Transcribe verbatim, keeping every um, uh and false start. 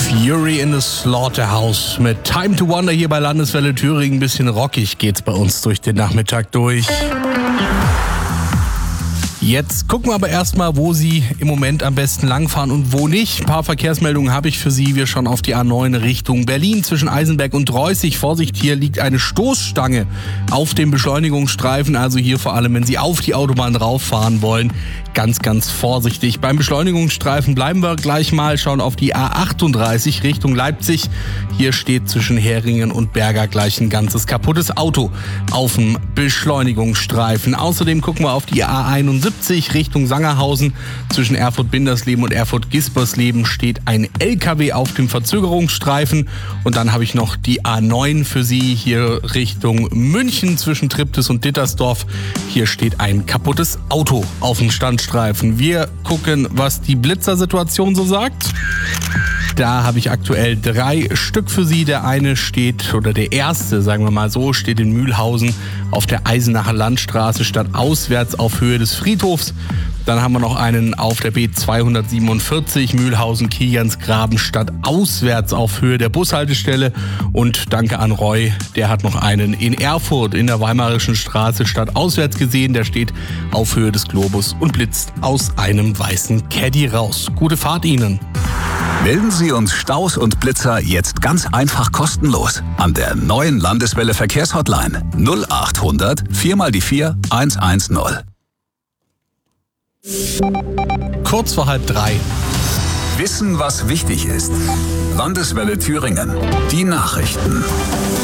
Fury in the Slaughterhouse mit Time to Wonder hier bei Landeswelle Thüringen. Ein bisschen rockig geht's bei uns durch den Nachmittag durch. Jetzt gucken wir aber erstmal, wo Sie im Moment am besten langfahren und wo nicht. Ein paar Verkehrsmeldungen habe ich für Sie. Wir schauen auf die A neun Richtung Berlin zwischen Eisenberg und Reußig. Vorsicht, hier liegt eine Stoßstange auf dem Beschleunigungsstreifen. Also hier vor allem, wenn Sie auf die Autobahn rauffahren wollen, ganz, ganz vorsichtig. Beim Beschleunigungsstreifen bleiben wir gleich mal, schauen auf die A achtunddreißig Richtung Leipzig. Hier steht zwischen Heringen und Berger gleich ein ganzes kaputtes Auto auf dem Beschleunigungsstreifen. Außerdem gucken wir auf die A einundsiebzig Richtung Sangerhausen. Zwischen Erfurt-Bindersleben und Erfurt-Gispersleben steht ein L K W auf dem Verzögerungsstreifen. Und dann habe ich noch die A neun für Sie hier Richtung München zwischen Triptis und Dittersdorf. Hier steht ein kaputtes Auto auf dem Standstreifen. Wir gucken, was die Blitzersituation so sagt. Da habe ich aktuell drei Stück für Sie. Der eine steht, oder der erste, sagen wir mal so, steht in Mühlhausen auf der Eisenacher Landstraße stadtauswärts auf Höhe des Friedhofs. Dann haben wir noch einen auf der B zweihundertsiebenundvierzig Mühlhausen-Kiliansgraben stadtauswärts auf Höhe der Bushaltestelle. Und danke an Roy, der hat noch einen in Erfurt in der Weimarischen Straße stadtauswärts gesehen. Der steht auf Höhe des Globus und blitzt aus einem weißen Caddy raus. Gute Fahrt Ihnen! Melden Sie uns Staus und Blitzer jetzt ganz einfach kostenlos an der neuen Landeswelle Verkehrshotline null acht hundert vier mal die vier eins eins null. Kurz vor halb drei. Wissen, was wichtig ist. Landeswelle Thüringen. Die Nachrichten.